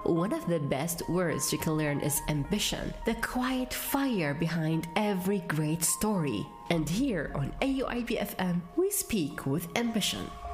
One of the best words you can learn is ambition, the quiet fire behind every great story. And here on AUIB FM, we speak with ambition.